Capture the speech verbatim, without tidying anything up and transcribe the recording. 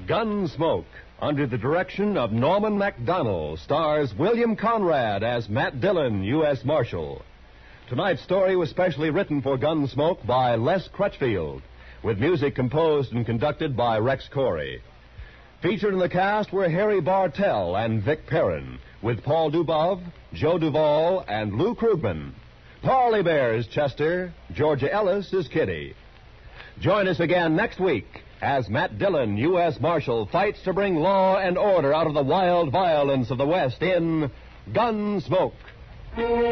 Gunsmoke, under the direction of Norman Macdonnell, stars William Conrad as Matt Dillon, U S Marshal. Tonight's story was specially written for Gunsmoke by Les Crutchfield, with music composed and conducted by Rex Corey. Featured in the cast were Harry Bartell and Vic Perrin, with Paul Dubov, Joe Duvall, and Lou Krugman. Parley Bear is Chester, Georgia Ellis is Kitty. Join us again next week as Matt Dillon, U S Marshal, fights to bring law and order out of the wild violence of the West in Gunsmoke.